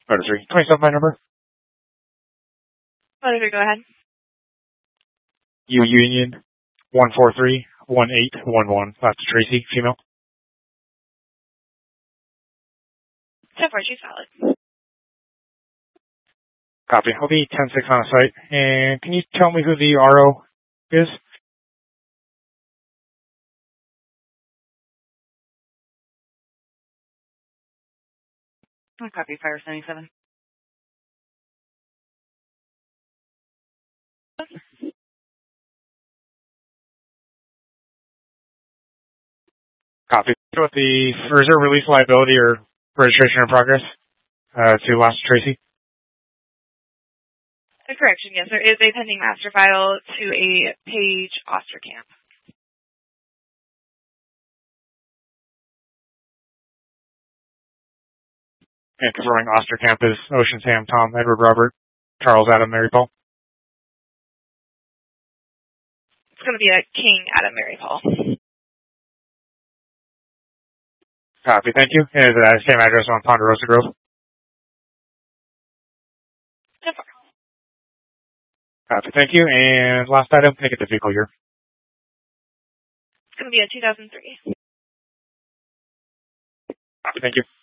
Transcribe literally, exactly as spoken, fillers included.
Motor three. twenty-seven by number. Motor three, go ahead. U Union one four three one eight one one. That's Tracy, female. So far, she's solid. Copy. I'll be ten six on site. And can you tell me who the R O is? I copy Fire seventy-seven. Copy. With the reserve release liability or registration in progress uh, to Last Tracy. A correction, yes, there is a pending master file to a Page Osterkamp. And confirming Osterkamp is Ocean Sam, Tom, Edward, Robert, Charles, Adam, Mary, Paul. It's going to be a King, Adam, Mary, Paul. Copy, thank you. And is it the same address on Ponderosa Grove? So far. Copy, thank you. And last item, make it the vehicle year. It's going to be a two thousand three. Copy, thank you.